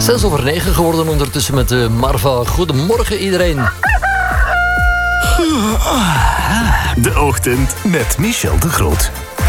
6:09 geworden ondertussen met Marva. Goedemorgen iedereen. De ochtend met Michel de Groot.